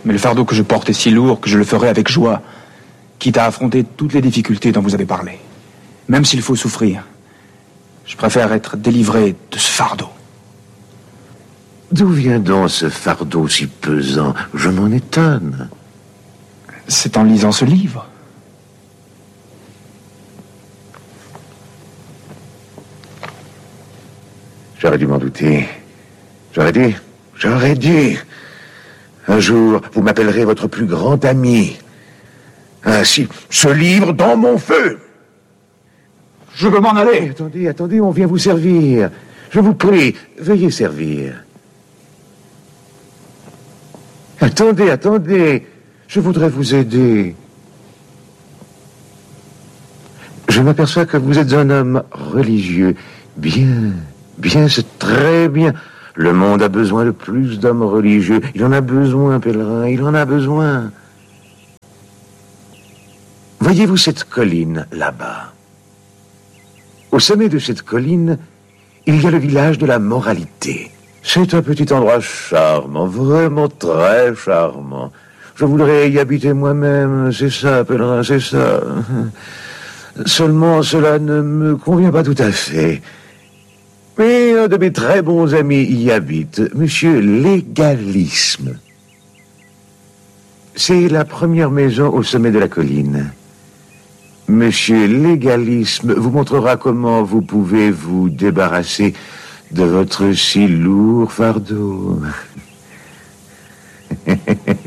Mais le fardeau que je porte est si lourd que je le ferai avec joie, quitte à affronter toutes les difficultés dont vous avez parlé. Même s'il faut souffrir, je préfère être délivré de ce fardeau. D'où vient donc ce fardeau si pesant? Je m'en étonne. C'est en lisant ce livre. J'aurais dû m'en douter. J'aurais dû. Un jour, vous m'appellerez votre plus grand ami. Ainsi, ce livre dans mon feu. Je veux m'en aller. Attendez, on vient vous servir. Je vous prie, veuillez servir. Attendez, je voudrais vous aider. Je m'aperçois que vous êtes un homme religieux. Bien, c'est très bien. Le monde a besoin de plus d'hommes religieux. Il en a besoin, pèlerin, il en a besoin. Voyez-vous cette colline là-bas? Au sommet de cette colline, il y a le village de la moralité. C'est un petit endroit charmant, vraiment très charmant. Je voudrais y habiter moi-même, c'est ça, pèlerin, c'est ça. Seulement, cela ne me convient pas tout à fait. Mais un de mes très bons amis y habite, Monsieur Légalisme. C'est la première maison au sommet de la colline. Monsieur Légalisme vous montrera comment vous pouvez vous débarrasser de votre si lourd fardeau.